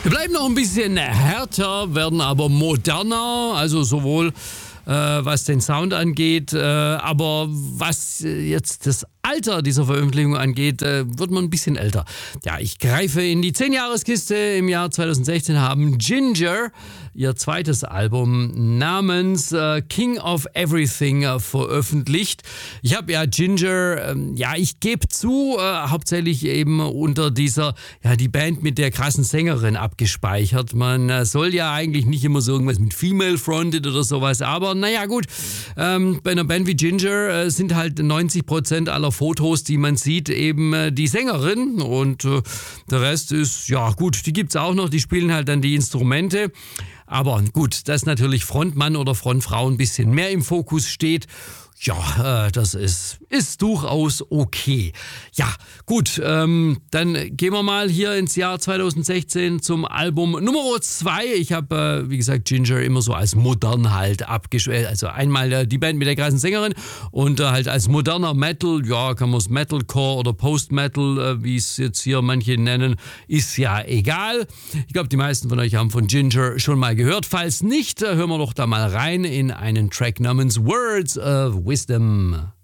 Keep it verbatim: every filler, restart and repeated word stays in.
Wir bleiben noch ein bisschen härter, werden aber moderner, also sowohl äh, was den Sound angeht, äh, aber was jetzt das Alter dieser Veröffentlichung angeht, äh, wird man ein bisschen älter. Ja, ich greife in die zehn-Jahres-Kiste. Im Jahr zweitausendsechzehn haben Ginger ihr zweites Album namens äh, King of Everything äh, veröffentlicht. Ich habe ja Ginger, äh, ja, ich gebe zu, äh, hauptsächlich eben unter dieser, ja, die Band mit der krassen Sängerin abgespeichert. Man äh, soll ja eigentlich nicht immer so irgendwas mit Female Fronted oder sowas, aber naja, gut, ähm, bei einer Band wie Ginger äh, sind halt neunzig Prozent aller Fotos, die man sieht, eben äh, die Sängerin und äh, der Rest ist, ja gut, die gibt's auch noch, die spielen halt dann die Instrumente. Aber gut, dass natürlich Frontmann oder Frontfrau ein bisschen mehr im Fokus steht, ja, äh, das ist, ist durchaus okay. Ja, gut, ähm, dann gehen wir mal hier ins Jahr zweitausendsechzehn zum Album Nummer zwei. Ich habe, äh, wie gesagt, Ginger immer so als modern halt abgeschwächt. Also einmal äh, die Band mit der krassen Sängerin und äh, halt als moderner Metal, ja, kann man es Metalcore oder Post-Metal, äh, wie es jetzt hier manche nennen, ist ja egal. Ich glaube, die meisten von euch haben von Ginger schon mal gehört. Falls nicht, äh, hören wir doch da mal rein in einen Track namens Words of Wisdom.